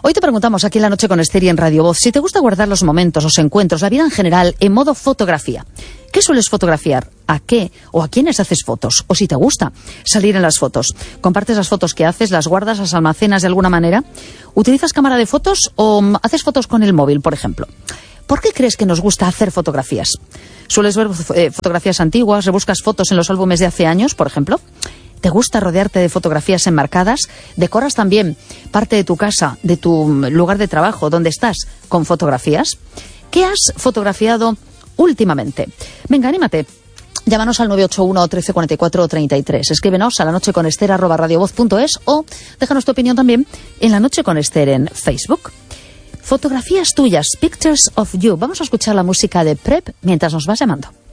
Hoy te preguntamos aquí en La Noche con Esther y en Radio Voz si te gusta guardar los momentos, los encuentros, la vida en general en modo fotografía. ¿Qué sueles fotografiar? ¿A qué o a quiénes haces fotos? O si te gusta salir en las fotos. ¿Compartes las fotos que haces? ¿Las guardas? ¿Las almacenas de alguna manera? ¿Utilizas cámara de fotos o haces fotos con el móvil, por ejemplo? ¿Por qué crees que nos gusta hacer fotografías? ¿Sueles ver fotografías antiguas? ¿Rebuscas fotos en los álbumes de hace años, por ejemplo? ¿Te gusta rodearte de fotografías enmarcadas? ¿Decoras también parte de tu casa, de tu lugar de trabajo, donde estás, con fotografías? ¿Qué has fotografiado últimamente? Venga, anímate. Llámanos al 981 1344 33. Escríbenos a lanocheconester@radiovoz.es o déjanos tu opinión también en La Noche con Esther en Facebook. Fotografías tuyas, Pictures of You. Vamos a escuchar la música de Prep mientras nos vas llamando.